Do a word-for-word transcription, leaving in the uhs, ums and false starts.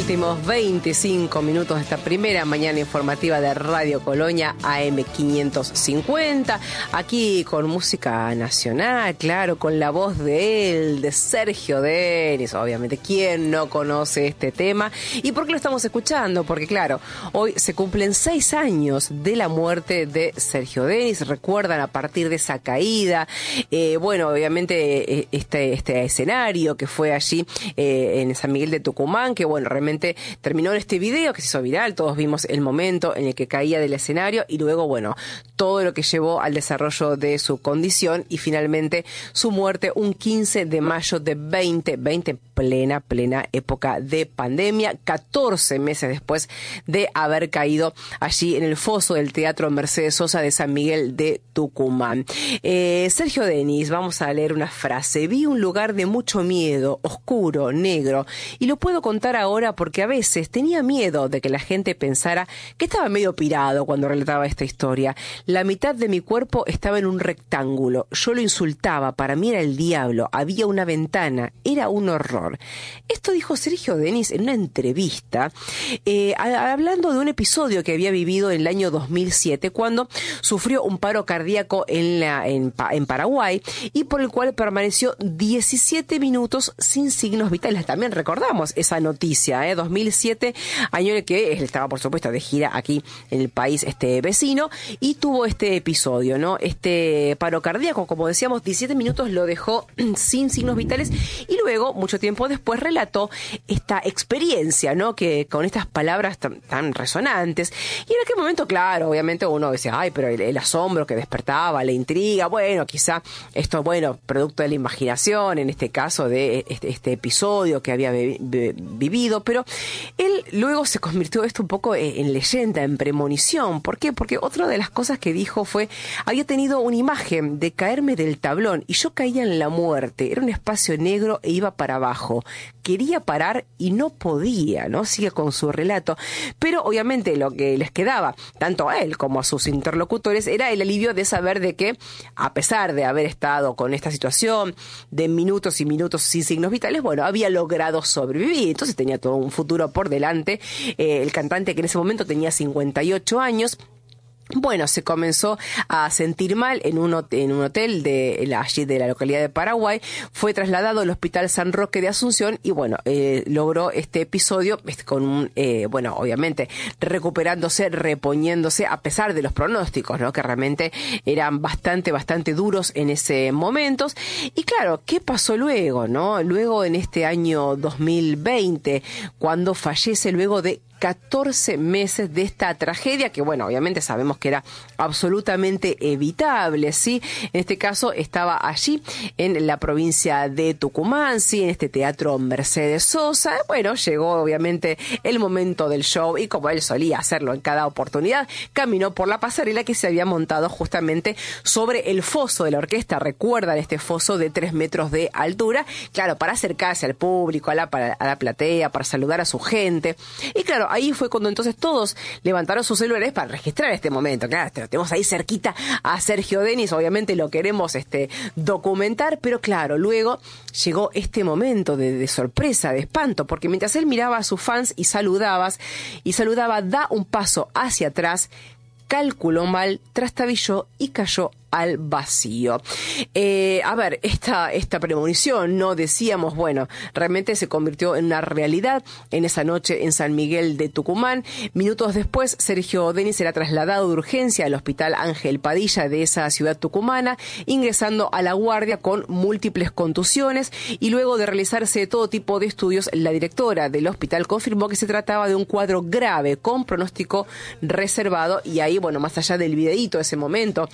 últimos veinticinco minutos de esta primera mañana informativa de Radio Colonia A M quinientos cincuenta, aquí con música nacional, claro, con la voz de él, de Sergio Denis, obviamente, ¿quién no conoce este tema? ¿Y por qué lo estamos escuchando? Porque claro, hoy se cumplen seis años de la muerte de Sergio Denis, recuerdan a partir de esa caída, eh, bueno, obviamente este, este escenario que fue allí eh, en San Miguel de Tucumán, que bueno, realmente terminó en este video que se hizo viral, todos vimos el momento en el que caía del escenario y luego, bueno, todo lo que llevó al desarrollo de su condición y finalmente su muerte un quince de mayo de veinte veinte, plena, plena época de pandemia, catorce meses después de haber caído allí en el foso del Teatro Mercedes Sosa de San Miguel de Tucumán. Eh, Sergio Denis, vamos a leer una frase. Vi un lugar de mucho miedo, oscuro, negro, y lo puedo contar ahora porque a veces tenía miedo de que la gente pensara que estaba medio pirado cuando relataba esta historia. La mitad de mi cuerpo estaba en un rectángulo. Yo lo insultaba, para mí era el diablo, había una ventana, era un horror. Esto dijo Sergio Denis en una entrevista, eh, hablando de un episodio que había vivido en el año dos mil siete, cuando sufrió un paro cardíaco en, la, en, en Paraguay y por el cual permaneció diecisiete minutos sin signos vitales. También recordamos esa noticia, ¿eh? dos mil siete, año en el que él estaba, por supuesto, de gira aquí en el país este vecino y tuvo este episodio, ¿no? Este paro cardíaco, como decíamos, diecisiete minutos lo dejó sin signos vitales y luego, mucho tiempo después, relató esta experiencia, ¿no? Que con estas palabras tan, tan resonantes. Y en aquel momento, claro, obviamente uno decía, ay, pero el, el asombro que despertaba, la intriga, bueno, quizá esto, bueno, producto de la imaginación, en este caso de este, este episodio que había be, be, vivido, pero él luego se convirtió esto un poco en, en leyenda, en premonición. ¿Por qué? Porque otra de las cosas que dijo fue, había tenido una imagen de caerme del tablón y yo caía en la muerte, era un espacio negro e iba para abajo. Quería parar y no podía, ¿no? Sigue con su relato. Pero obviamente lo que les quedaba, tanto a él como a sus interlocutores, era el alivio de saber de que, a pesar de haber estado con esta situación de minutos y minutos sin signos vitales, bueno, había logrado sobrevivir. Entonces tenía todo un futuro por delante. Eh, el cantante, que en ese momento tenía cincuenta y ocho años, bueno, se comenzó a sentir mal en un hotel, en un hotel de la, allí de la localidad de Paraguay, fue trasladado al Hospital San Roque de Asunción y bueno, eh, logró este episodio con un, eh, bueno, obviamente recuperándose, reponiéndose a pesar de los pronósticos, ¿no? Que realmente eran bastante, bastante duros en ese momento. Y claro, ¿qué pasó luego, no? Luego en este año dos mil veinte, cuando fallece luego de catorce meses de esta tragedia, que bueno, obviamente sabemos que era absolutamente evitable, ¿sí? En este caso estaba allí en la provincia de Tucumán, ¿sí? En este Teatro Mercedes Sosa. Bueno, llegó obviamente el momento del show y como él solía hacerlo en cada oportunidad, caminó por la pasarela que se había montado justamente sobre el foso de la orquesta. Recuerdan este foso de tres metros de altura, claro, para acercarse al público, a la, a la platea, para saludar a su gente. Y claro, ahí fue cuando entonces todos levantaron sus celulares para registrar este momento. Claro, tenemos ahí cerquita a Sergio Denis, obviamente lo queremos este, documentar, pero claro, luego llegó este momento de, de sorpresa, de espanto, porque mientras él miraba a sus fans y saludabas, y saludaba, da un paso hacia atrás, calculó mal, trastabilló y cayó al vacío. Eh, a ver, esta, esta premonición, no decíamos, bueno, realmente se convirtió en una realidad en esa noche en San Miguel de Tucumán. Minutos después, Sergio Denis era trasladado de urgencia al Hospital Ángel Padilla de esa ciudad tucumana, ingresando a la guardia con múltiples contusiones y luego de realizarse todo tipo de estudios, la directora del hospital confirmó que se trataba de un cuadro grave con pronóstico reservado y ahí, bueno, más allá del videíto de ese momento